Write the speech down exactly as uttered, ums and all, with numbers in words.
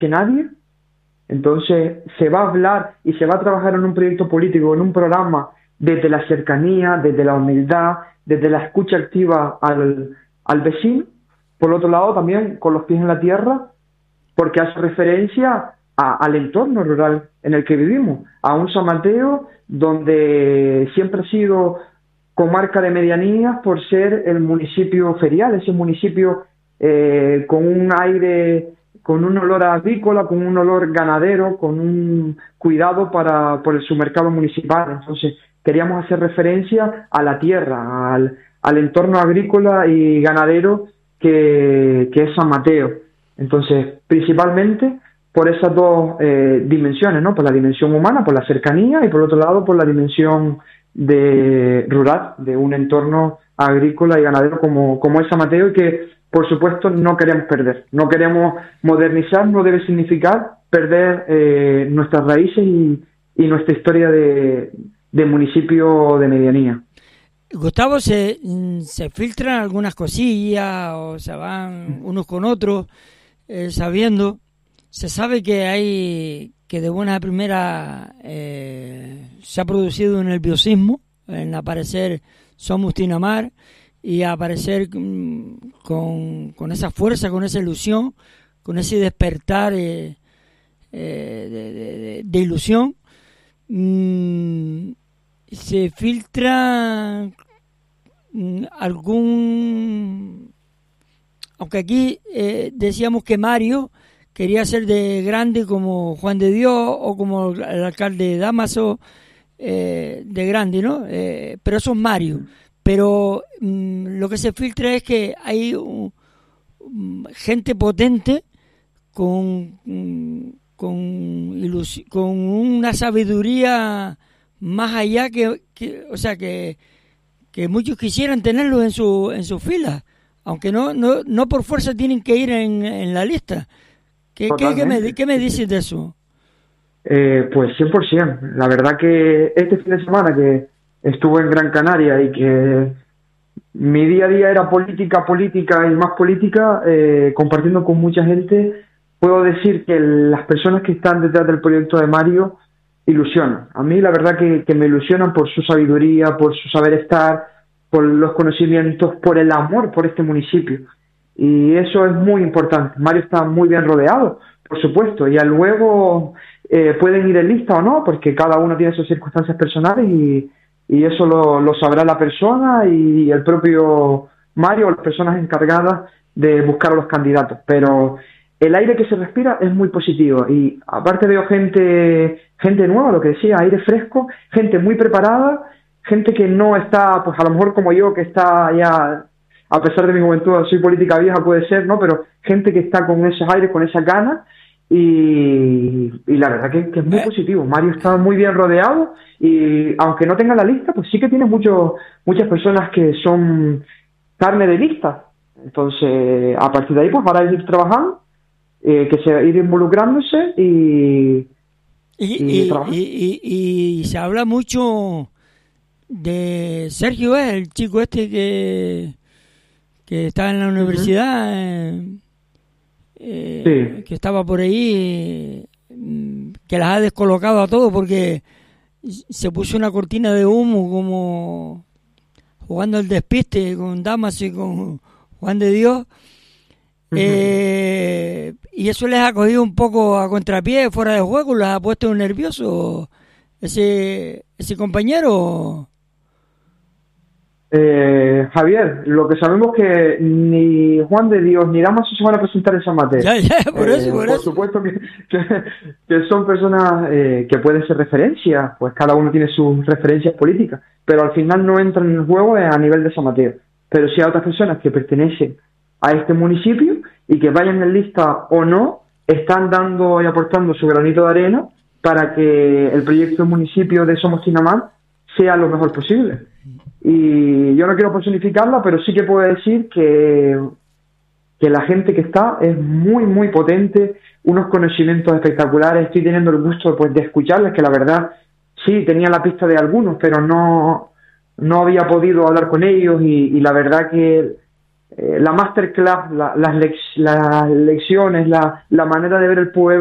que nadie. Entonces se va a hablar y se va a trabajar en un proyecto político, en un programa, desde la cercanía, desde la humildad, desde la escucha activa al, al vecino. Por otro lado, también con los pies en la tierra, porque hace referencia a, al entorno rural en el que vivimos, a un San Mateo donde siempre ha sido comarca de medianías por ser el municipio ferial, ese municipio eh, con un aire, con un olor agrícola, con un olor ganadero, con un cuidado para por el submercado municipal. Entonces queríamos hacer referencia a la tierra, al, al entorno agrícola y ganadero que, que es San Mateo. Entonces, principalmente por esas dos eh, dimensiones, ¿no? Por la dimensión humana, por la cercanía, y por otro lado por la dimensión de rural, de un entorno agrícola y ganadero como, como es San Mateo, y que por supuesto no queremos perder. No queremos modernizar, no debe significar perder eh, nuestras raíces y, y nuestra historia de, de municipio de medianía. Gustavo, se, se filtran algunas cosillas o se van unos con otros eh, sabiendo, se sabe que hay que de buena primera eh, se ha producido un nerviosismo en aparecer Somos Tinamar y aparecer mm, con, con esa fuerza, con esa ilusión, con ese despertar eh, eh, de, de, de ilusión. Mm, se filtra mm, algún, aunque aquí eh, decíamos que Mario quería ser de grande como Juan de Dios o como el alcalde de Dámaso, eh, de grande, ¿no? Eh, pero eso es Mario. Pero mmm, lo que se filtra es que hay um, gente potente con, um, con, ilus- con una sabiduría más allá que, que o sea, que, que muchos quisieran tenerlo en su en sus filas, aunque no no no por fuerza tienen que ir en, en la lista. ¿Qué, qué, qué, me, ¿Qué me dices de eso? Eh, pues cien por ciento. La verdad que este fin de semana que estuve en Gran Canaria y que mi día a día era política, política y más política, eh, compartiendo con mucha gente, puedo decir que las personas que están detrás del proyecto de Mario ilusionan. A mí la verdad que, que me ilusionan por su sabiduría, por su saber estar, por los conocimientos, por el amor por este municipio. Y eso es muy importante. Mario está muy bien rodeado, por supuesto, y luego eh, pueden ir en lista o no, porque cada uno tiene sus circunstancias personales y, y eso lo, lo sabrá la persona y el propio Mario o las personas encargadas de buscar a los candidatos. Pero el aire que se respira es muy positivo y aparte veo gente, gente nueva, lo que decía, aire fresco, gente muy preparada, gente que no está, pues a lo mejor como yo, que está ya... a pesar de mi juventud, soy política vieja, puede ser, ¿no? Pero gente que está con esos aires, con esas ganas, y, y la verdad que, que es muy ¿Eh? positivo. Mario está muy bien rodeado, y aunque no tenga la lista, pues sí que tiene mucho, muchas personas que son carne de lista. Entonces, a partir de ahí, pues ahora ir trabajando, eh, que se ir involucrándose y, y, y, y, trabajar. y, y, y se habla mucho de Sergio, ¿eh? El chico este que... que está en la universidad, eh, eh, Sí. que estaba por ahí, eh, que las ha descolocado a todos porque se puso una cortina de humo como jugando el despiste con Damas y con Juan de Dios, uh-huh. eh, y eso les ha cogido un poco a contrapié, fuera de juego, les ha puesto nervioso ese, ese compañero. Eh, Javier, lo que sabemos es que ni Juan de Dios ni Damaso se van a presentar en San Mateo. Ya, ya, por eso, eh, por, por eso. supuesto que, que, que son personas eh, que pueden ser referencias, pues cada uno tiene sus referencias políticas, pero al final no entran en el juego a nivel de San Mateo. Pero sí hay otras personas que pertenecen a este municipio y que vayan en lista o no, están dando y aportando su granito de arena para que el proyecto del municipio de Somos Tinamar sea lo mejor posible. Y yo no quiero personificarla, pero sí que puedo decir que, que la gente que está es muy, muy potente, unos conocimientos espectaculares. Estoy teniendo el gusto pues, de escucharles, que la verdad sí, tenía la pista de algunos, pero no, no había podido hablar con ellos y, y la verdad que eh, la masterclass, la, las, lec las lecciones, la, la manera de ver el pueblo